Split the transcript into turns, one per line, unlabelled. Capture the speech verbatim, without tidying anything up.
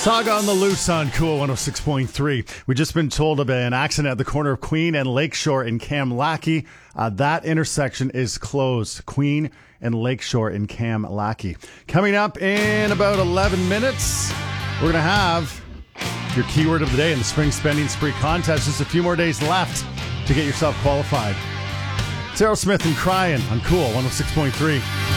Saga on the Loose on Cool one oh six point three. We've just been told of an accident at the corner of Queen and Lakeshore in Kamlaki. Uh, that intersection is closed. Queen and Lakeshore in Kamlaki. Coming up in about eleven minutes, we're going to have your keyword of the day in the Spring Spending Spree contest. Just a few more days left to get yourself qualified. It's Aerosmith and Crying on Cool one oh six point three.